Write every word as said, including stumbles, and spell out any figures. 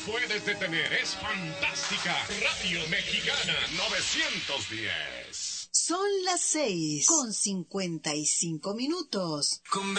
puedes detener. Es fantástica. Radio Mexicana novecientos diez. Son las seis con cincuenta y cinco minutos. Con